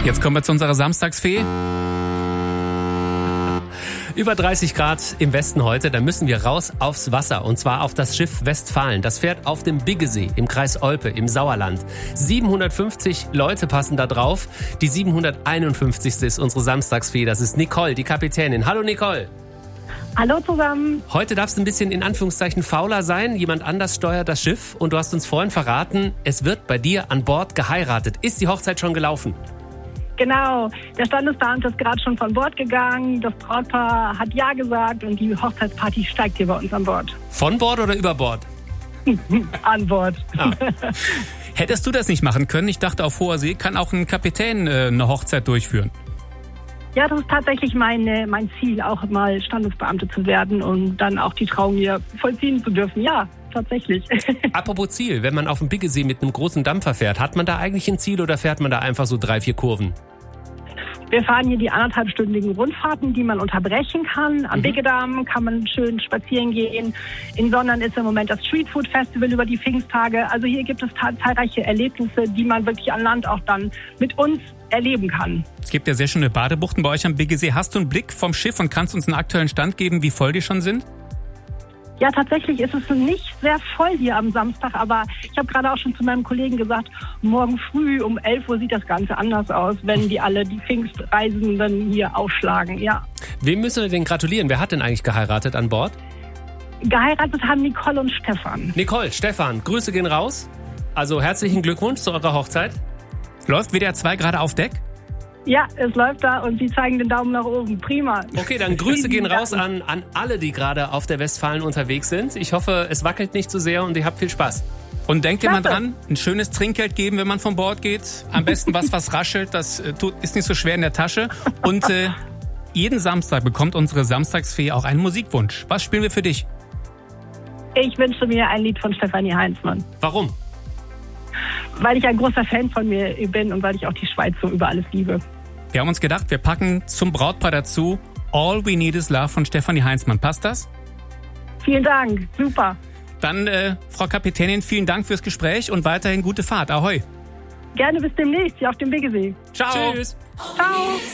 Jetzt kommen wir zu unserer Samstagsfee. Über 30 Grad im Westen heute, da müssen wir raus aufs Wasser und zwar auf das Schiff Westfalen. Das fährt auf dem Biggesee im Kreis Olpe im Sauerland. 750 Leute passen da drauf. Die 751. ist unsere Samstagsfee, das ist Nicole, die Kapitänin. Hallo Nicole. Hallo zusammen. Heute darfst du ein bisschen in Anführungszeichen fauler sein. Jemand anders steuert das Schiff und du hast uns vorhin verraten, es wird bei dir an Bord geheiratet. Ist die Hochzeit schon gelaufen? Genau, der Standesbeamte ist gerade schon von Bord gegangen, das Brautpaar hat Ja gesagt und die Hochzeitsparty steigt hier bei uns an Bord. Von Bord oder über Bord? An Bord. Ah. Hättest du das nicht machen können? Ich dachte, auf hoher See kann auch ein Kapitän eine Hochzeit durchführen. Ja, das ist tatsächlich mein Ziel, auch mal Standesbeamte zu werden und dann auch die Trauung hier vollziehen zu dürfen. Ja, tatsächlich. Apropos Ziel, wenn man auf dem Biggesee mit einem großen Dampfer fährt, hat man da eigentlich ein Ziel oder fährt man da einfach so 3-4 Kurven? Wir fahren hier die 1,5-stündigen Rundfahrten, die man unterbrechen kann. Am Biggedamm kann man schön spazieren gehen. In Sondern ist im Moment das Streetfood Festival über die Pfingsttage. Also hier gibt es zahlreiche Erlebnisse, die man wirklich an Land auch dann mit uns erleben kann. Es gibt ja sehr schöne Badebuchten bei euch am Biggesee. Hast du einen Blick vom Schiff und kannst uns einen aktuellen Stand geben, wie voll die schon sind? Ja, tatsächlich ist es nicht sehr voll hier am Samstag, aber ich habe gerade auch schon zu meinem Kollegen gesagt, morgen früh um 11 Uhr sieht das Ganze anders aus, wenn die Pfingstreisenden hier aufschlagen, ja. Wem müssen wir denn gratulieren? Wer hat denn eigentlich geheiratet an Bord? Geheiratet haben Nicole und Stefan. Nicole, Stefan, Grüße gehen raus. Also herzlichen Glückwunsch zu eurer Hochzeit. Läuft WDR 2 gerade auf Deck? Ja, es läuft da und sie zeigen den Daumen nach oben. Prima. Okay, dann Grüße gehen raus an alle, die gerade auf der Westfalen unterwegs sind. Ich hoffe, es wackelt nicht zu sehr und ihr habt viel Spaß. Und denkt immer dran, ein schönes Trinkgeld geben, wenn man von Bord geht. Am besten was raschelt, das ist nicht so schwer in der Tasche. Und jeden Samstag bekommt unsere Samstagsfee auch einen Musikwunsch. Was spielen wir für dich? Ich wünsche mir ein Lied von Stefanie Heinzmann. Warum? Weil ich ein großer Fan von mir bin und weil ich auch die Schweiz so über alles liebe. Wir haben uns gedacht, wir packen zum Brautpaar dazu All We Need Is Love von Stefanie Heinzmann. Passt das? Vielen Dank, super. Dann, Frau Kapitänin, vielen Dank fürs Gespräch und weiterhin gute Fahrt. Ahoi. Gerne bis demnächst hier auf dem Biggesee. Ciao. Tschüss. Ciao.